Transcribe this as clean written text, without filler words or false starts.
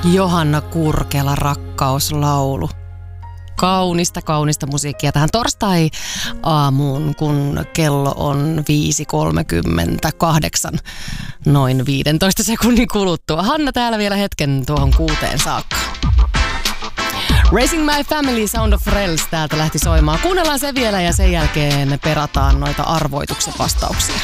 Johanna Kurkela, Rakkauslaulu. Kaunista musiikkia tähän torstai-aamuun, kun kello on 5.38 noin 15 sekunnin kuluttua. Hanna täällä vielä hetken tuohon 6 saakka. Raising My Family, Sound of Rells täältä lähti soimaan. Kuunnellaan se vielä ja sen jälkeen perataan noita arvoituksen vastauksia.